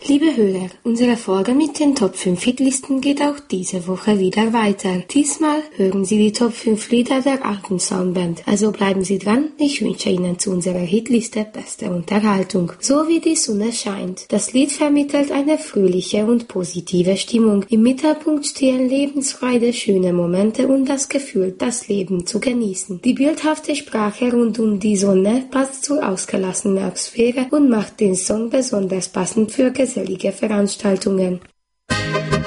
Liebe Hörer, unsere Folge mit den Top 5 Hitlisten geht auch diese Woche wieder weiter. Diesmal hören Sie die Top 5 Lieder der alten Soundband. Also bleiben Sie dran, ich wünsche Ihnen zu unserer Hitliste beste Unterhaltung. So wie die Sonne scheint. Das Lied vermittelt eine fröhliche und positive Stimmung. Im Mittelpunkt stehen Lebensfreude, schöne Momente und das Gefühl, das Leben zu genießen. Die bildhafte Sprache rund um die Sonne passt zur ausgelassenen Atmosphäre und macht den Song besonders passend für gesellige Veranstaltungen.